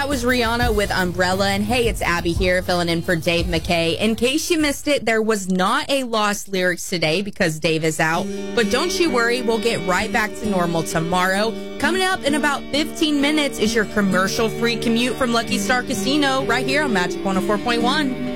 was Rihanna with Umbrella. And hey, it's Abby here filling in for Dave McKay. In case you missed it, there was not a Lost Lyrics today because Dave is out. But don't you worry, we'll get right back to normal tomorrow. Coming up in about 15 minutes is your commercial-free commute from Lucky Star Casino right here on Magic 104.1.